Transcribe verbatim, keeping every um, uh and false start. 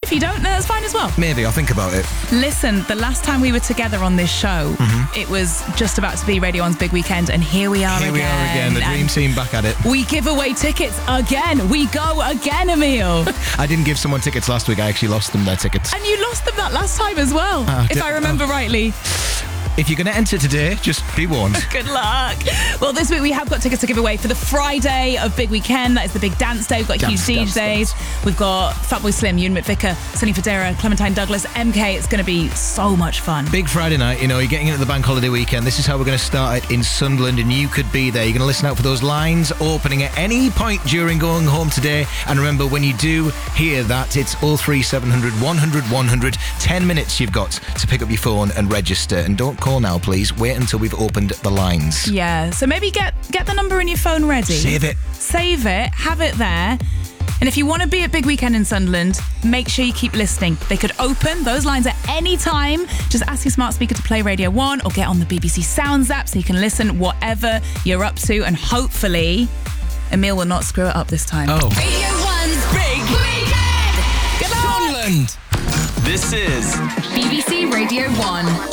If you don't, then that's fine as well. Maybe, I'll think about it. Listen, the last time we were together on this show, mm-hmm. it was just about to be Radio One's Big Weekend, and here we are here again. Here we are again, the dream team back at it. We give away tickets again. We go again, Emil. I didn't give someone tickets last week. I actually lost them their tickets. And you lost them that last time as well, oh, if d- I remember oh. rightly. If you're going to enter today, just be warned. Good luck. Well, this week we have got tickets to give away for the Friday of Big Weekend. That is the big dance day. We've got dance, huge dance, D Js. dance. We've got Fatboy Slim, Ewan McVicker, Sonny Fodera, Clementine Douglas, M K. It's going to be so much fun. Big Friday night, you know, you're getting into the bank holiday weekend. This is how we're going to start it in Sunderland, and you could be there. You're going to listen out for those lines opening at any point during going home today. And remember, when you do hear that, it's oh three seven hundred, one hundred, one hundred. ten minutes you've got to pick up your phone and register. And don't call now, please. Wait until we've opened the lines. Yeah, so maybe get get the number in your phone ready. Save it. Save it, have it there. And if you want to be at Big Weekend in Sunderland, make sure you keep listening. They could open those lines at any time. Just ask your smart speaker to play Radio One or get on the B B C Sounds app so you can listen whatever you're up to. And hopefully, Emil will not screw it up this time. Oh. Radio One's Big Weekend! Good luck! Sunderland! This is B B C Radio One.